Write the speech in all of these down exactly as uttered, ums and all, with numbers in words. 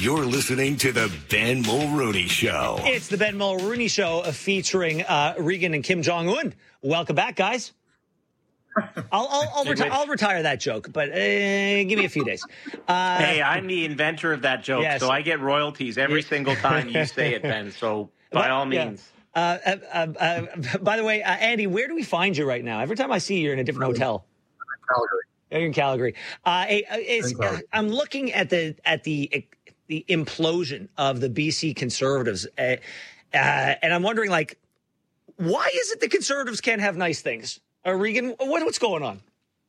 You're listening to the Ben Mulrooney Show. It's the Ben Mulrooney Show uh, featuring uh, Regan and Kim Jong-un. Welcome back, guys. I'll I'll, I'll, reti- I'll retire that joke, but uh, give me a few days. Uh, hey, I'm the inventor of that joke, yes. so I get royalties every single time you say it, Ben. So by all means. Yeah. Uh, uh, uh, by the way, uh, Andy, where do we find you right now? Every time I see you, you're in a different hotel. Calgary. You're in Calgary. Uh, is, uh, I'm looking at the at the the implosion of the B C Conservatives, uh, uh, and I'm wondering, like, why is it the Conservatives can't have nice things? Uh, Regan, what, what's going on?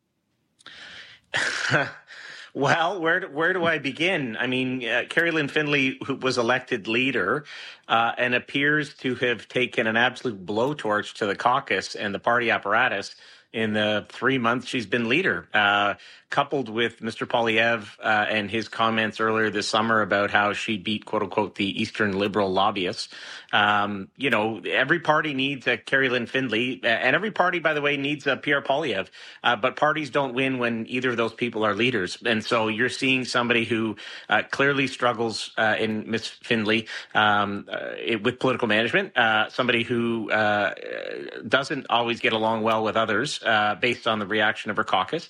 Well, where do, where do I begin? I mean, uh, Kerry Lynn Findlay, who was elected leader uh, and appears to have taken an absolute blowtorch to the caucus and the party apparatus in the three months she's been leader, uh, coupled with Mister Poilievre uh, and his comments earlier this summer about how she beat, quote unquote, the Eastern Liberal lobbyists. Um, you know, every party needs a Kerry Lynn Findlay, and every party, by the way, needs a Pierre Poilievre. Uh, but parties don't win when either of those people are leaders. And so you're seeing somebody who uh, clearly struggles uh, in Miss Findlay um, uh, it, with political management, uh, somebody who uh, doesn't always get along well with others. Uh, based on the reaction of her caucus.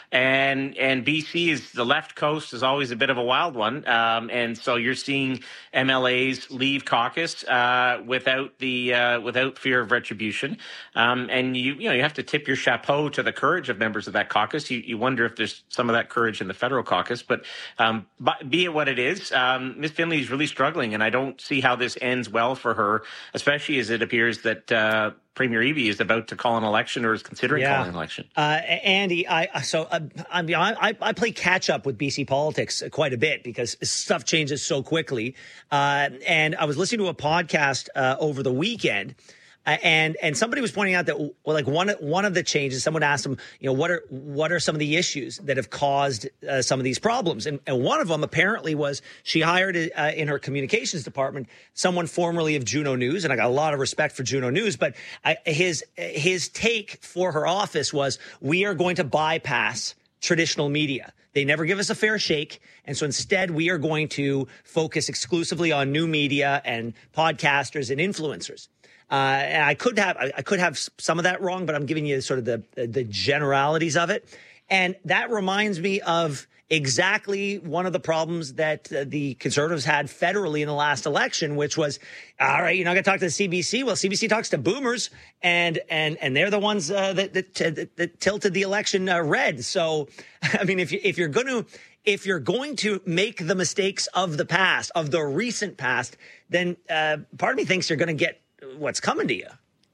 And and B C is, the left coast is always a bit of a wild one. Um, and so you're seeing M L As leave caucus uh, without the uh, without fear of retribution. Um, and you you know you have to tip your chapeau to the courage of members of that caucus. You, you wonder if there's some of that courage in the federal caucus. But um, be it what it is, um, Miz Findlay is really struggling, and I don't see how this ends well for her, especially as it appears that uh, Premier Eby is about to call an election or is considering yeah. calling an election. Uh, Andy, I so uh, I, I I play catch up with B C politics quite a bit because stuff changes so quickly. Uh, and I was listening to a podcast uh, over the weekend. Uh, and and somebody was pointing out that, well, like one one of the changes, someone asked them, you know, what are what are some of the issues that have caused uh, some of these problems? And, and one of them apparently was she hired uh, in her communications department someone formerly of Juno News, and I got a lot of respect for Juno News. But I, his his take for her office was, we are going to bypass traditional media. They never give us a fair shake. And so instead, we are going to focus exclusively on new media and podcasters and influencers. Uh, and I could have I could have some of that wrong, but I'm giving you sort of the the generalities of it. And that reminds me of exactly one of the problems that uh, the Conservatives had federally in the last election, which was, all right, you're not going to talk to the C B C. Well, C B C talks to boomers, and and and they're the ones uh, that, that, that that tilted the election uh, red. So, I mean, if you if you're going to if you're going to make the mistakes of the past, of the recent past, then uh, part of me thinks you're going to get what's coming to you.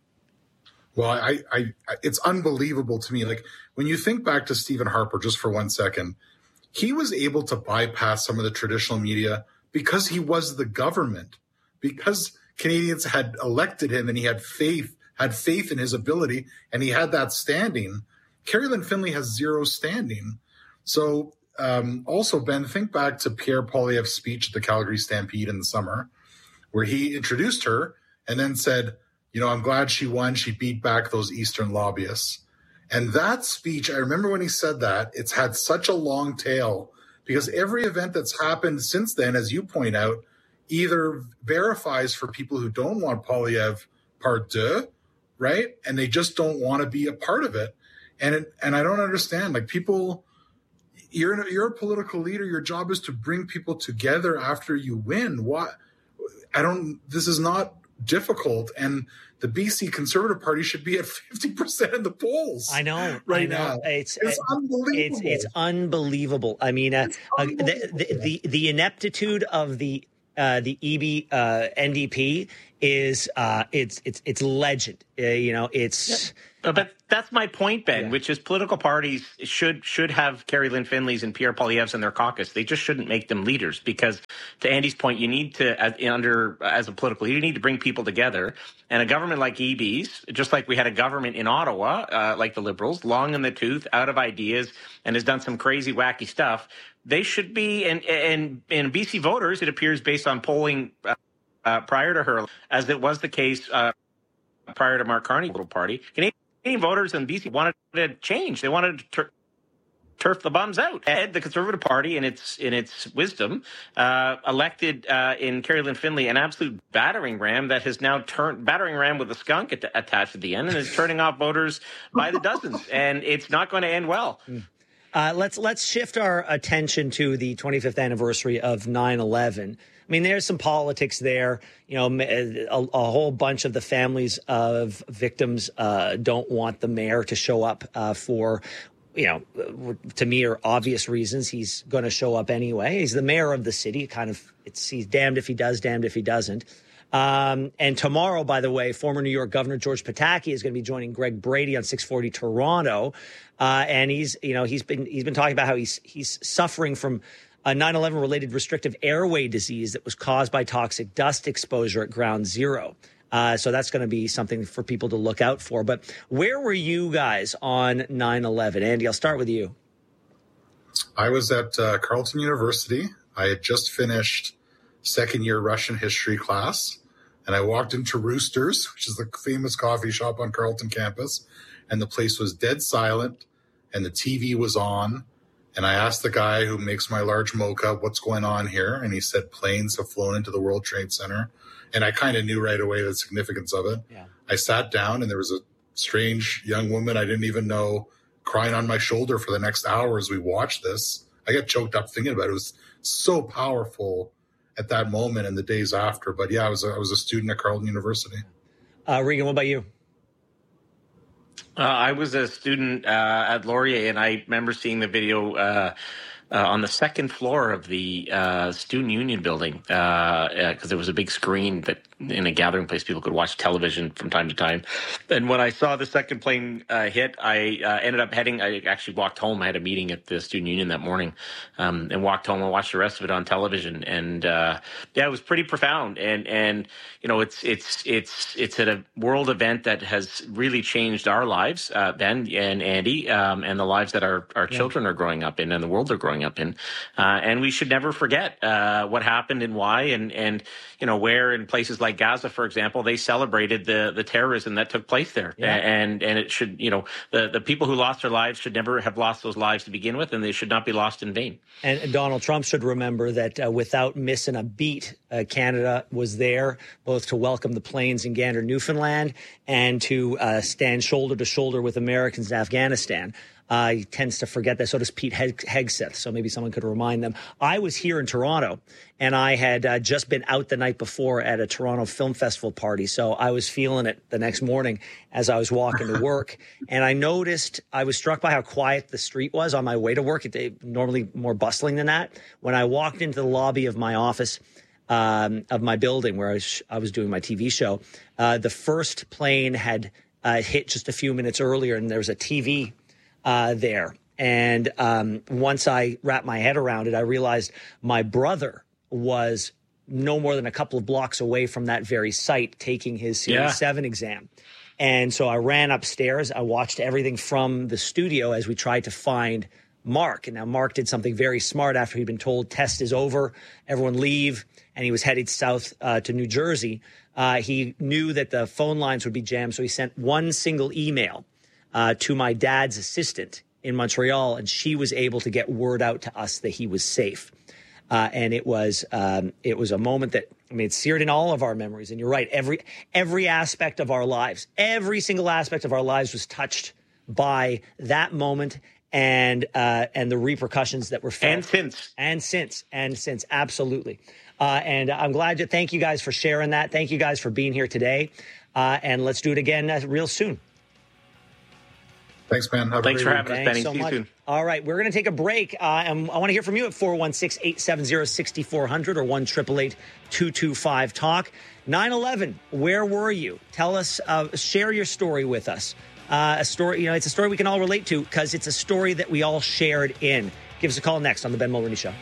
Well, I, I, it's unbelievable to me. Like, when you think back to Stephen Harper, just for one second, he was able to bypass some of the traditional media because he was the government, because Canadians had elected him and he had faith, had faith in his ability, and he had that standing. Kerry Lynn Findlay has zero standing. So, um, also, Ben, think back to Pierre Poilievre's speech at the Calgary Stampede in the summer, where he introduced her and then said, you know, I'm glad she won. She beat back those Eastern lobbyists. And that speech, I remember when he said that, it's had such a long tail because every event that's happened since then, as you point out, either verifies for people who don't want Poilievre part deux, right? And they just don't want to be a part of it. And it, and I don't understand, like, people, you're, you're a political leader. Your job is to bring people together after you win. Why? I don't, this is not difficult, and the B C Conservative Party should be at fifty percent in the polls. I know, right I know. now. It's, it's uh, unbelievable. It's, it's unbelievable. I mean, uh, unbelievable. Uh, the, the, the the ineptitude of the uh, the Eby uh, N D P is uh, it's it's it's legend. Uh, you know, it's. Yeah. But that's my point, Ben, yeah. which is political parties should should have Kerry Lynn Findlays and Pierre Poilievre's in their caucus. They just shouldn't make them leaders because, to Andy's point, you need to, as, under as a political leader, you need to bring people together. And a government like Eby's, just like we had a government in Ottawa, uh, like the Liberals, long in the tooth, out of ideas, and has done some crazy, wacky stuff. They should be, and and, and B C voters, it appears, based on polling uh, uh, prior to her, as it was the case uh, prior to Mark Carney's little party, Canadian Canadian voters in B C wanted to change. They wanted to turf the bums out. And the Conservative Party, in its in its wisdom, uh, elected uh, in Kerry Lynn Findlay an absolute battering ram that has now turned battering ram with a skunk at, attached at the end and is turning off voters by the dozens. And it's not going to end well. Uh, let's let's shift our attention to the twenty-fifth anniversary of nine eleven. I mean, there's some politics there. You know, a, a whole bunch of the families of victims uh, don't want the mayor to show up uh, for, you know, to me are obvious reasons. He's going to show up anyway. He's the mayor of the city. Kind of, it's he's damned if he does, damned if he doesn't. Um, and tomorrow, by the way, former New York Governor George Pataki is going to be joining Greg Brady on six forty Toronto, uh, and he's, you know, he's been he's been talking about how he's he's suffering from a nine eleven related restrictive airway disease that was caused by toxic dust exposure at Ground Zero. Uh, so that's going to be something for people to look out for. But where were you guys on nine eleven? Andy, I'll start with you. I was at uh, Carleton University. I had just finished second year Russian history class, and I walked into Roosters, which is the famous coffee shop on Carleton campus, and the place was dead silent, and the T V was on. And I asked the guy who makes my large mocha, what's going on here? And he said, planes have flown into the World Trade Center. And I kind of knew right away the significance of it. Yeah. I sat down, and there was a strange young woman I didn't even know crying on my shoulder for the next hour as we watched this. I got choked up thinking about it. It was so powerful at that moment and the days after. But yeah, I was a, I was a student at Carleton University. Uh, Regan, what about you? Uh, I was a student uh, at Laurier, and I remember seeing the video uh, uh, on the second floor of the uh, Student Union building because uh, uh, there was a big screen that in a gathering place people could watch television from time to time. And when I saw the second plane uh, hit, I uh, ended up heading. I actually walked home. I had a meeting at the Student Union that morning, um, and walked home and watched the rest of it on television. And uh, yeah, it was pretty profound. And and you know, it's it's it's it's a world event that has really changed our lives, uh, Ben and Andy, um, and the lives that our our yeah. children are growing up in, and the world they're growing up in. Uh, and we should never forget uh, what happened and why, and and you know, where in places like Gaza, for example, they celebrated the the terrorism that took place there. Yeah. And and it should, you know, the, the people who lost their lives should never have lost those lives to begin with, and they should not be lost in vain. And Donald Trump should remember that uh, without missing a beat, uh, Canada was there both to welcome the planes in Gander, Newfoundland, and to uh, stand shoulder to shoulder with Americans in Afghanistan. Uh, he tends to forget that. So does Pete Hegseth. So maybe someone could remind them. I was here in Toronto, and I had uh, just been out the night before at a Toronto Film Festival party. So I was feeling it the next morning as I was walking to work. And I noticed, I was struck by how quiet the street was on my way to work. It's normally more bustling than that. When I walked into the lobby of my office, um, of my building where I was, I was doing my T V show, uh, the first plane had uh, hit just a few minutes earlier, and there was a T V Uh, there. And um, once I wrapped my head around it, I realized my brother was no more than a couple of blocks away from that very site taking his Series yeah. seven exam. And so I ran upstairs. I watched everything from the studio as we tried to find Mark. And now Mark did something very smart after he'd been told test is over, everyone leave, and he was headed south uh, to New Jersey. Uh, he knew that the phone lines would be jammed, so he sent one single email Uh, to my dad's assistant in Montreal, and she was able to get word out to us that he was safe. Uh, and it was um, it was a moment that, I mean, it's seared in all of our memories. And you're right, every every aspect of our lives, every single aspect of our lives was touched by that moment and uh, and the repercussions that were felt. And since. And since. And since, absolutely. Uh, and I'm glad to thank you guys for sharing that. Thank you guys for being here today. Uh, and let's do it again uh, real soon. Thanks, man. Have Thanks for having us, Benny. So See you much. soon. All right, we're going to take a break. Uh, and I want to hear from you at four one six, eight seven zero, six four zero zero or one eight eight eight, two two five, talk. nine eleven, where were you? Tell us, uh, share your story with us. Uh, a story, you know, it's a story we can all relate to because it's a story that we all shared in. Give us a call next on The Ben Mulroney Show.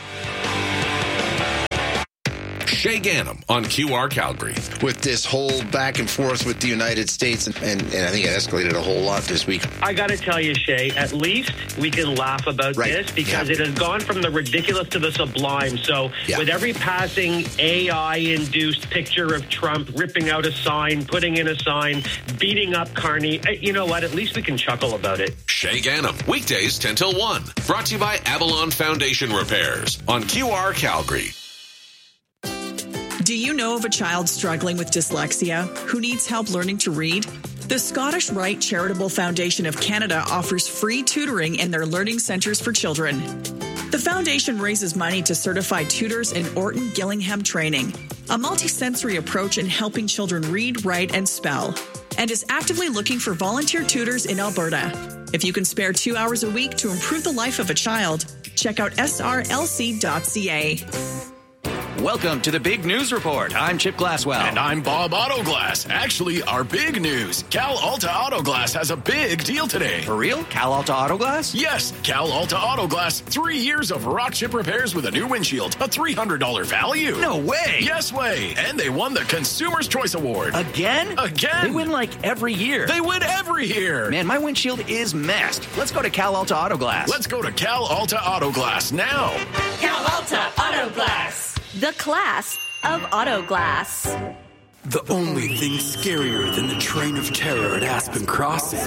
Shay Gannam on Q R Calgary. With this whole back and forth with the United States, and, and, and I think it escalated a whole lot this week. I got to tell you, Shay, at least we can laugh about right. this because yeah. it has gone from the ridiculous to the sublime. So yeah. with every passing A I-induced picture of Trump ripping out a sign, putting in a sign, beating up Carney, you know what? At least we can chuckle about it. Shay Gannam, weekdays ten till one. Brought to you by Avalon Foundation Repairs on Q R Calgary. Do you know of a child struggling with dyslexia who needs help learning to read? The Scottish Rite Charitable Foundation of Canada offers free tutoring in their learning centres for children. The foundation raises money to certify tutors in Orton Gillingham training, a multisensory approach in helping children read, write, and spell, and is actively looking for volunteer tutors in Alberta. If you can spare two hours a week to improve the life of a child, check out S R L C dot C A. Welcome to the Big News Report. I'm Chip Glasswell. And I'm Bob Autoglass. Actually, our big news. Cal Alta Autoglass has a big deal today. For real? Cal Alta Autoglass? Yes, Cal Alta Autoglass. Three years of rock chip repairs with a new windshield. A three hundred dollars value. No way. Yes way. And they won the Consumer's Choice Award. Again? Again. They win like every year. They win every year. Man, my windshield is messed. Let's go to Cal Alta Autoglass. Let's go to Cal Alta Autoglass now. Cal Alta Autoglass. The class of Autoglass. The only thing scarier than the train of terror at Aspen Crossing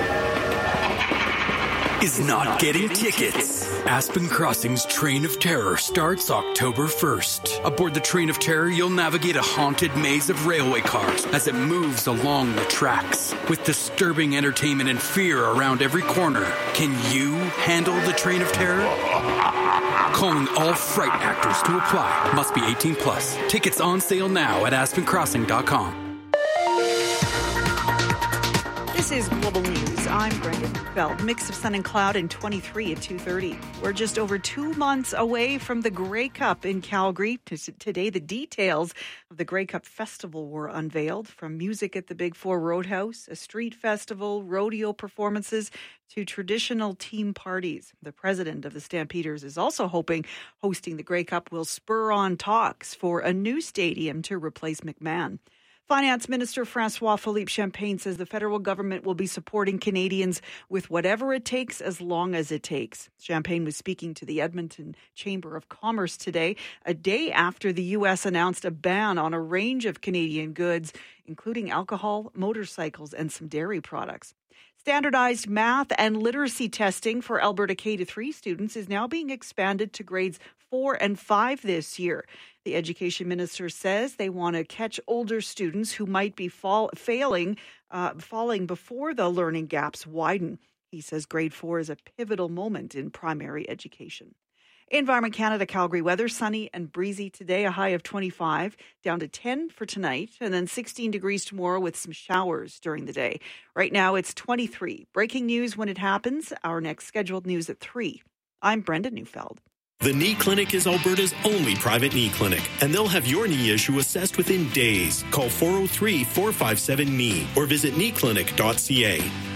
is not getting tickets. Aspen Crossing's Train of Terror starts October first. Aboard the Train of Terror, you'll navigate a haunted maze of railway cars as it moves along the tracks. With disturbing entertainment and fear around every corner, can you handle the Train of Terror? Calling all fright actors to apply. Must be eighteen plus. Tickets on sale now at aspen crossing dot com. This is Global News. I'm Brenda Feld. Mix of sun and cloud and twenty-three at two thirty. We're just over two months away from the Grey Cup in Calgary. Today, the details of the Grey Cup Festival were unveiled, from music at the Big Four Roadhouse, a street festival, rodeo performances, to traditional team parties. The president of the Stampeders is also hoping hosting the Grey Cup will spur on talks for a new stadium to replace McMahon. Finance Minister François-Philippe Champagne says the federal government will be supporting Canadians with whatever it takes as long as it takes. Champagne was speaking to the Edmonton Chamber of Commerce today, a day after the U S announced a ban on a range of Canadian goods, including alcohol, motorcycles, and some dairy products. Standardized math and literacy testing for Alberta K to three students is now being expanded to grades four and five this year. The education minister says they want to catch older students who might be fall, failing, uh, falling before the learning gaps widen. He says grade four is a pivotal moment in primary education. Environment Canada, Calgary weather, sunny and breezy today, a high of twenty-five, down to ten for tonight, and then sixteen degrees tomorrow with some showers during the day. Right now it's twenty-three. Breaking news when it happens. Our next scheduled news at three. I'm Brenda Neufeld. The Knee Clinic is Alberta's only private knee clinic, and they'll have your knee issue assessed within days. Call four oh three, four five seven, K N E E or visit knee clinic dot C A.